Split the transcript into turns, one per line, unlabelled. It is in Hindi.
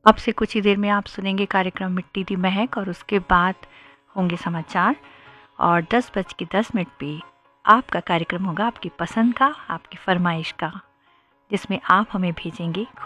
अब से कुछ ही देर में आप सुनेंगे कार्यक्रम मिट्टी दी महक और उसके बाद होंगे समाचार और 10:10 पे आपका कार्यक्रम होगा आपकी पसंद का, आपकी फरमाइश का, जिसमें आप हमें भेजेंगे